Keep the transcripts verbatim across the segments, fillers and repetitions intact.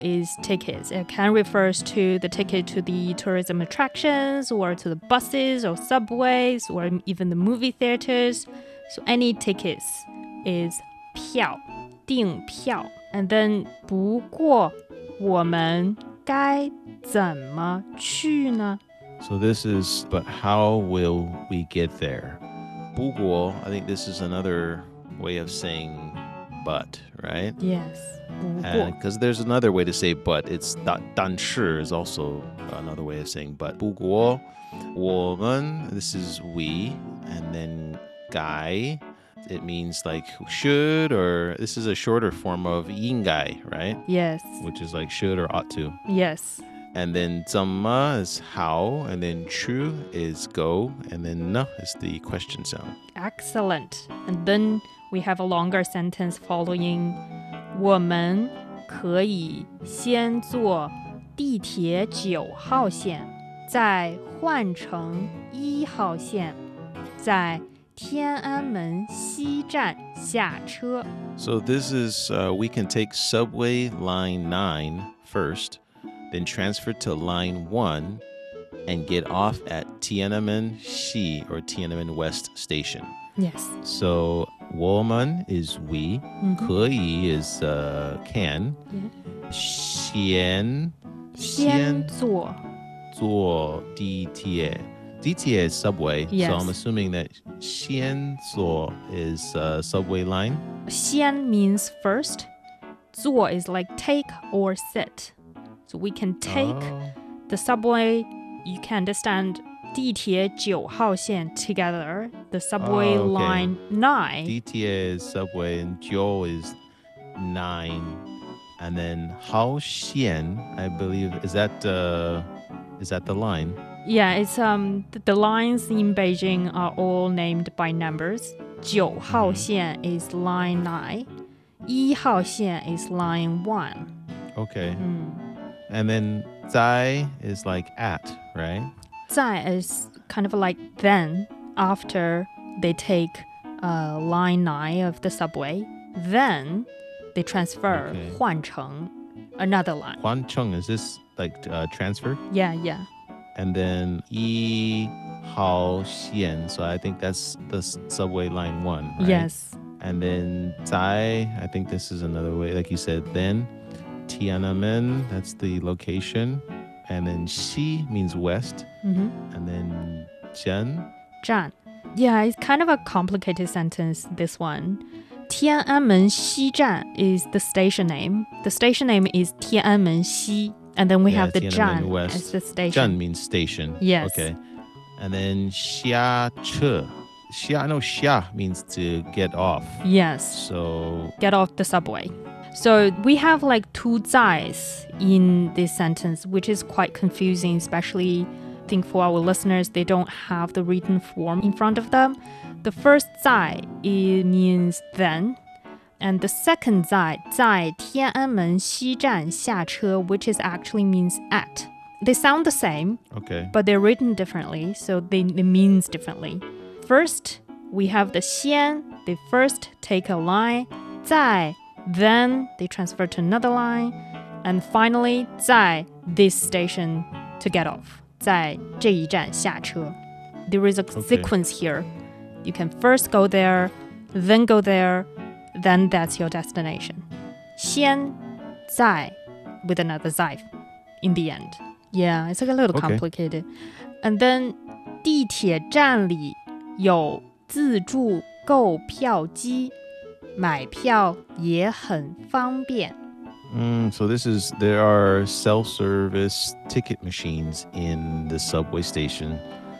is tickets. It can refers to the ticket to the tourism attractions or to the buses or subways or even the movie theaters. So any tickets is 票订票 and then 不过我们该怎么去呢 So this is, but how will we get there? 不过, I think this is another way of saying but, right? Yes. 不过 Because there's another way to say but. It's 但是 is also another way of saying but. 不过我们, this is we, and then 该, it means like should, or this is a shorter form of 应该, right? Yes. Which is like should or ought to. Yes. And then 怎么 is how, and then 去 is go, and then 呢 is the question sound. Excellent. And then we have a longer sentence following 我们可以先坐地铁九号线，再换乘一号线，在天安门西站下车。 So this is, uh, we can take subway line nine first, then transfer to line one and get off at Tiananmen Xi or Tiananmen West Station. Yes. So 我们 is we, Mhm. 可以 is uh, can, Yeah. 先先坐坐地铁. D T A is subway, Yes. so I'm assuming that 先坐 is uh, subway line. 先 means first. 坐 is like take or sit. So we can take Oh. the subway. You can understand 地铁九号线 together. The subway Oh, okay. line nine. D T A is subway and 九 is nine. And then 好线, I believe, is that uh, is that the line? Yeah, it's um the, the lines in Beijing are all named by numbers. 九号线 is line nine. 一号线 is line one. Okay. Mm. And then 在 is like at, right? 在 is kind of like then after they take uh, line nine of the subway. Then they transfer Okay. 换乘 another line. 换乘, is this like uh, transfer? Yeah, yeah. And then 一号线, so I think that's the s- subway line one, right? Yes. And then 在, I think this is another way, like you said, then Tiananmen, that's the location. And then Xi means west. Mm-hmm. And then 站, 站. Yeah, it's kind of a complicated sentence, this one. 天安门西站 is the station name. The station name is 天安门西. And then we Yeah, have the Tiananmen 站 West. as the station. 站 means station. Yes. Okay. And then 下车. Xia, I know 下 means to get off. Yes. So, Get off the subway. So we have like two 在s in this sentence, which is quite confusing, especially I think for our listeners, they don't have the written form in front of them. The first 在 it means then, and the second 在在天安门西站下车, which is actually means at. They sound the same, okay. but they're written differently, so they it means differently. First, we have the 先, they first take a line, 在, then they transfer to another line, and finally 在 this station to get off. 在这一站下车. There is a Okay. sequence here. You can first go there, then go there, then that's your destination. 先在 with another 在 in the end. Yeah, it's like a little Okay. complicated. And then 地铁站里有自助购票机，买票也很方便。 Mm, so this is, there are self-service ticket machines in the subway station.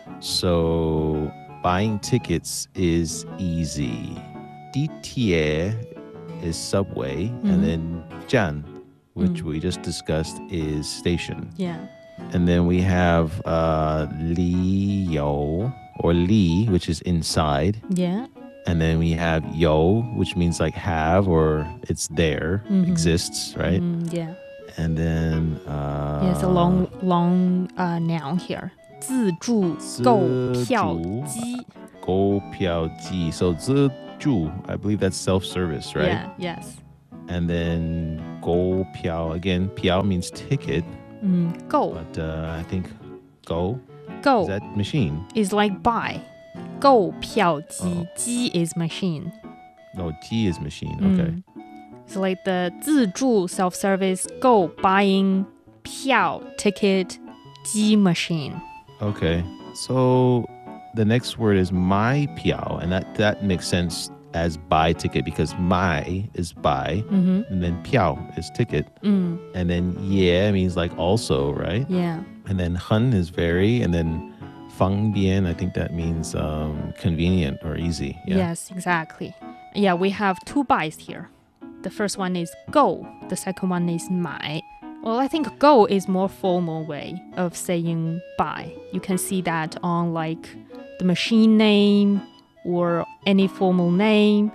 So buying tickets is easy. 地铁 is subway, Mhm. and then 站, which Mm. we just discussed, is station. Yeah. And then we have uh, 里有 or 里, which is inside. Yeah. And then we have 有, which means like have or it's there, Mhm. exists, right? Mm, yeah. And then uh, Yeah, it's a long, long uh, noun here. 自助购票机。 购票机. So 自助, I believe that's self-service, right? Yeah. Yes. And then Go piao. Again, piao means ticket, 嗯 ，go but uh, I think go go is that machine. is like buy. Go 票机 Oh. 机 is machine. No, G is machine. Okay. 嗯 It's like the 自助 self-service go buying 票 ticket 机 machine. Okay. So the next word is my piao, and that, that makes sense as buy ticket because my is buy, Mhm. and then piao is ticket, 嗯 and then yeah means like also, right? Yeah. And then hun is very, and then fang bien, I think that means um, convenient or easy. Yeah. Yes, exactly. Yeah, we have two buys here. The first one is go. The second one is 买. Well, I think go is more formal way of saying buy. You can see that on like the machine name or any formal name.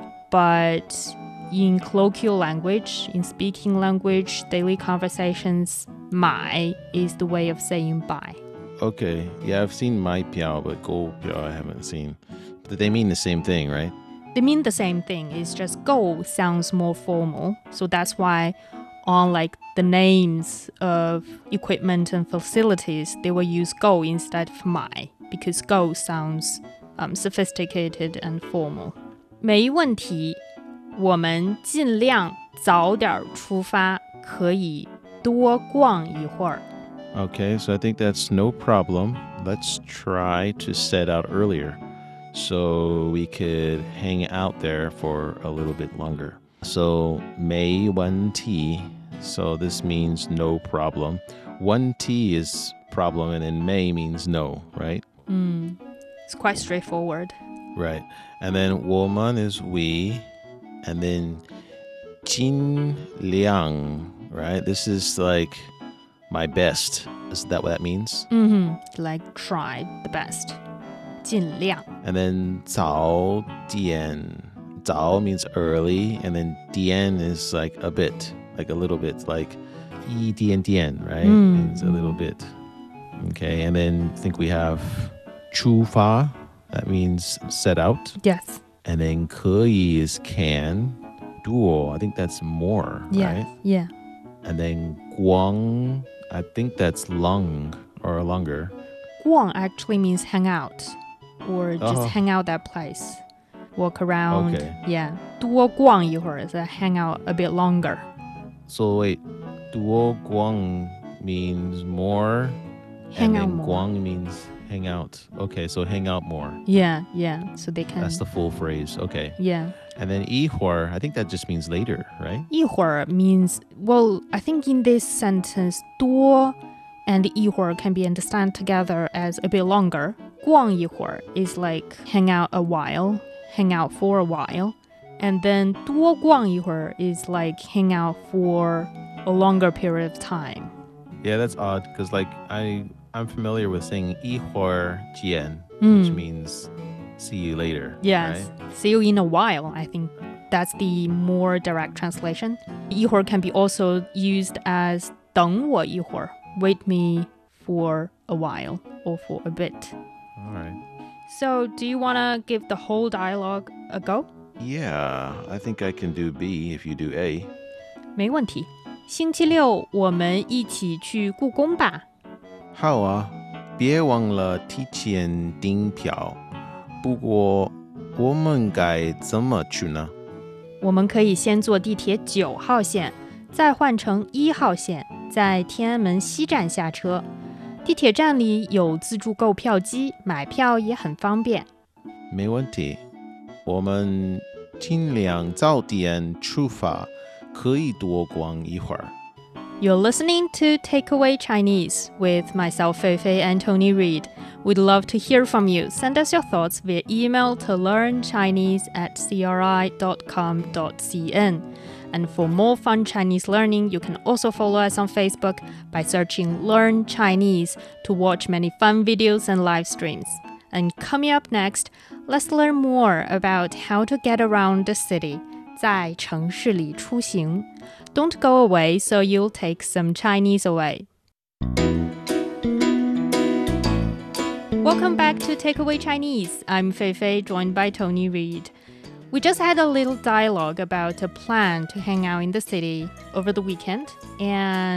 But in colloquial language, in speaking language, daily conversations, 买 is the way of saying buy. Okay. Yeah, I've seen my piao, but go piao I haven't seen. But they mean the same thing, right? They mean the same thing. It's just go sounds more formal. So that's why on like the names of equipment and facilities, they will use go instead of 买 because go sounds um, sophisticated and formal. 没问题，我们尽量早点出发，可以多逛一会儿。 Okay, so I think that's no problem. Let's try to set out earlier so we could hang out there for a little bit longer. So, 没问题. So this means no problem. One T is problem, and then may means no, right? Mm, it's quite straightforward. Right. And then 我们 is we, and then 尽量, right? This is like my best. Is that what that means? Mm-hmm. Like try the best. 尽量. And then 早点. 早 means early, and then 点 is like a bit, like a little bit, like 一点点, right? Mm. It's a little bit. Okay, and then I think we have 出发. That means set out. Yes. And then 可以 is can. 多, I think that's more, Yeah. right? Yeah. And then 光, I think that's long or longer. 逛 actually means hang out or just Oh. hang out that place. Walk around. Okay. Yeah. 多逛一会儿 is a hang out a bit longer. So wait, 多光 means more, Hang and out then more. 光means hang out. Okay, so hang out more. Yeah, yeah. So they can. That's the full phrase. Okay. Yeah. And then 一会儿, I think that just means later, right? 一会儿 means, well, I think in this sentence, 多 and 一会儿 can be understood together as a bit longer. 逛一会儿 is like hang out a while, hang out for a while. And then 多逛一会儿 is like hang out for a longer period of time. Yeah, that's odd because like I I'm familiar with saying 一会儿见, Mm. which means see you later. Yes. Right? See you in a while. I think that's the more direct translation. 一会儿 can be also used as 等我一会儿. Wait me for a while or for a bit. All right. So, do you want to give the whole dialogue a go? Yeah, I think I can do B if you do A. 没问题。星期六我们一起去故宫吧。 好啊，别忘了提前订票。不过我们该怎么去呢？ 我们可以先坐地铁九号线，再换乘一号线，在天安门西站下车。地铁站里有自助购票机，买票也很方便。 没问题，我们尽量早点出发，可以多逛一会儿。 You're listening to Takeaway Chinese with myself, Feifei, and Tony Reed. We'd love to hear from you. Send us your thoughts via email to learnchinese at c r i dot com dot c n. And for more fun Chinese learning, you can also follow us on Facebook by searching Learn Chinese to watch many fun videos and live streams. And coming up next, let's learn more about how to get around the city. 在城市里出行. Don't go away, so you'll take some Chinese away. Welcome back to Takeaway Chinese. I'm Feifei, joined by Tony Reed. We just had a little dialogue about a plan to hang out in the city over the weekend. And